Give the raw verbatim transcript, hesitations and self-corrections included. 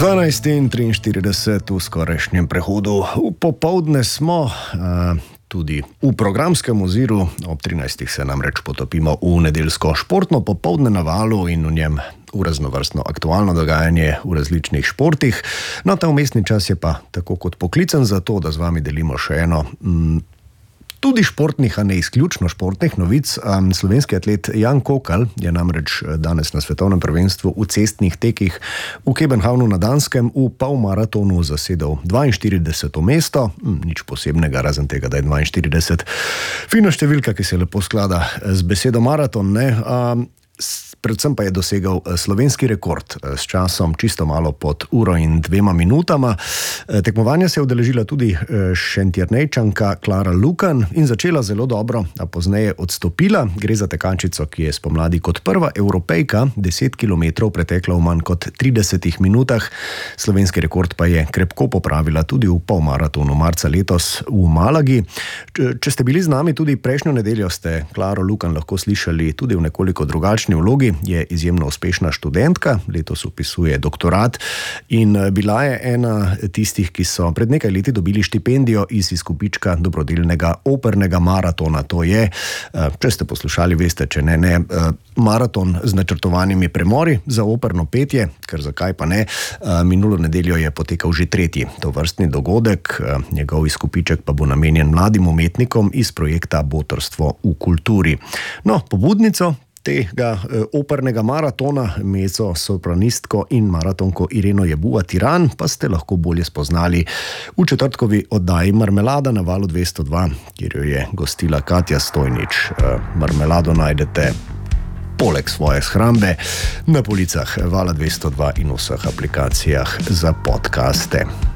dvanajst in triinštirideset v skorajšnjem prehodu. V popoldne smo, uh, tudi v programskem oziru, ob trinajstih se namreč potopimo v nedeljsko športno popoldne na valu in v njem v raznovrstno aktualno dogajanje v različnih športih. No, ta vmesni čas je pa tako kot poklican za to, da z vami delimo še eno mm, tudi športnih, a ne izključno športnih novic. Um, slovenski atlet Jan Kokalj je namreč danes na svetovnem prvenstvu v cestnih tekih v Københavnu na Danskem v polmaratonu zasedel dvainštirideseto mesto. Hm, nič posebnega, razen tega, da je dvainštirideset fina številka, ki se lepo sklada z besedo maraton, ne? Um, Predvsem pa je dosegal slovenski rekord s časom čisto malo pod uro in dvema minutama. Tekmovanja se je udeležila tudi Šentjernejčanka Klara Lukan in začela zelo dobro, a pozneje odstopila. Gre za tekačico, ki je spomladi kot prva Evropejka deset kilometrov pretekla v manj kot tridesetih minutah. Slovenski rekord pa je krepko popravila tudi v polmaratonu marca letos v Malagi. Če ste bili z nami tudi prejšnjo nedeljo, ste Klaro Lukan lahko slišali tudi v nekoliko drugačni vlogi. Je izjemno uspešna študentka, letos vpisuje doktorat in bila je ena tistih, ki so pred nekaj leti dobili štipendijo iz izkupička dobrodelnega opernega maratona. To je, če ste poslušali, veste, če ne, ne, maraton z načrtovanimi premori za operno petje, ker zakaj pa ne. Minulo nedeljo je potekal že tretji tovrstni dogodek, njegov izkupiček pa bo namenjen mladim umetnikom iz projekta Botrstvo v kulturi. No, pobudnico tega opernega maratona, mezzo-sopranistko in maratonko Ireno Jebuva-Tiran, pa ste lahko bolje spoznali v četrtkovi oddaji Marmelada na Valu dvesto dva, kjer jo je gostila Katja Stojnič. Marmelado najdete poleg svoje shrambe na policah Vala dvesto dva in vseh aplikacijah za podcaste.